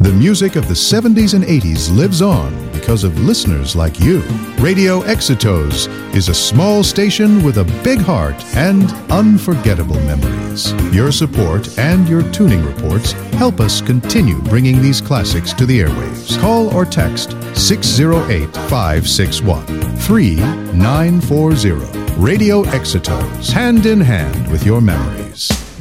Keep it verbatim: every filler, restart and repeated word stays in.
The music of the seventies and eighties lives on because of listeners like you. Radio Exitos is a small station with a big heart and unforgettable memories. Your support and your tuning reports help us continue bringing these classics to the airwaves. Call or text six zero eight, five six one, three nine four zero. Radio Exitos, hand in hand with your memory.